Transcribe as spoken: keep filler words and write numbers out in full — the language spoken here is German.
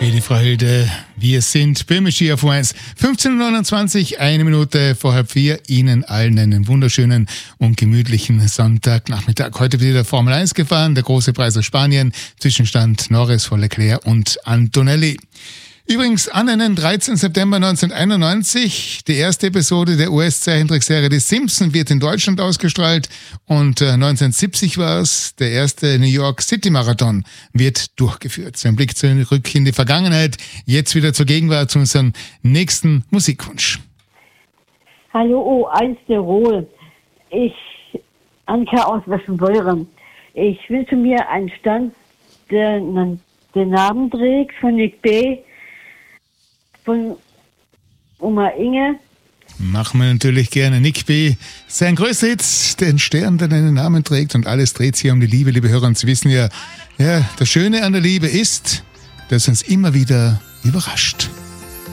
Feli Frahilde, wir sind Böhmische auf eins. fünfzehn Uhr neunundzwanzig, eine Minute vor halb vier. Ihnen allen einen wunderschönen und gemütlichen Sonntagnachmittag. Heute wird wieder Formel eins gefahren, der große Preis aus Spanien. Zwischenstand Norris vor Leclerc und Antonelli. Übrigens, an den dreizehnten September neunzehnhunderteinundneunzig, die erste Episode der U S-Zeichentrickserie Die Simpsons wird in Deutschland ausgestrahlt und äh, neunzehnhundertsiebzig war es, der erste New York City Marathon wird durchgeführt. So ein Blick zurück in die Vergangenheit, jetzt wieder zur Gegenwart, zu unserem nächsten Musikwunsch. Hallo O eins Tirol, ich, Anka aus Weschenbeuren. Ich wünsche mir einen Stand, der den Namen trägt von Nick B., von Oma Inge. Machen wir natürlich gerne. Nick B., sein größter Hit, den Stern, der deinen Namen trägt, und alles dreht sich um die Liebe, liebe Hörer. Und Sie wissen ja, ja, das Schöne an der Liebe ist, dass uns immer wieder überrascht.